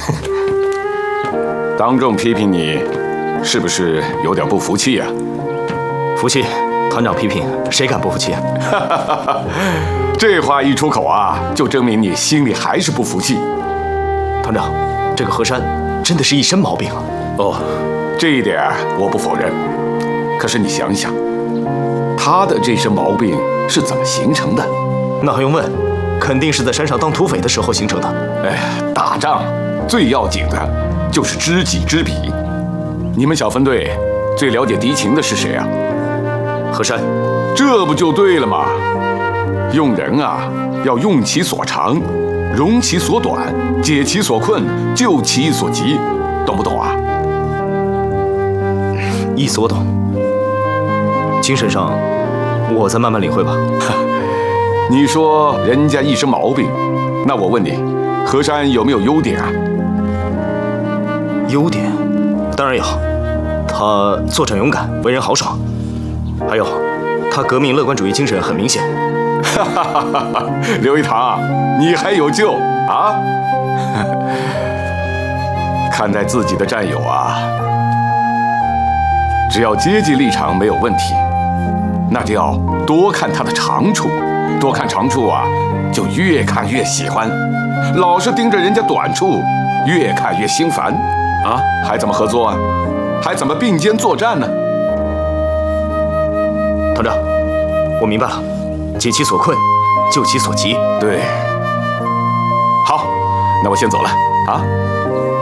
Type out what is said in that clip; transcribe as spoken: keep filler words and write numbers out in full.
当众批评你，是不是有点不服气呀？ 服气，团长批评，谁敢不服气？ 这话一出口啊，就证明你心里还是不服气。 团长，这个河山真的是一身毛病啊。 哦，这一点我不否认。可是你想想，他的这身毛病是怎么形成的？ 那还用问？肯定是在山上当土匪的时候形成的。 哎呀，打仗最要紧的就是知己知彼。你们小分队最了解敌情的是谁啊？ 河山。 这不就对了吗？用人啊，要用其所长，容其所短，解其所困，救其所急，懂不懂啊？ 意思我懂，精神上我再慢慢领会吧。 你说人家一身毛病，那我问你，河山有没有优点啊？ 优点当然有，他作战勇敢，为人豪爽，还有他革命乐观主义精神很明显。 哈哈哈哈！刘一堂，你还有救啊？看待自己的战友啊，只要阶级立场没有问题，那就要多看他的长处，多看长处啊，就越看越喜欢；老是盯着人家短处，越看越心烦啊！还怎么合作啊？还怎么并肩作战呢？ 团长，我明白了，解其所困，救其所急。 对，好，那我先走了啊。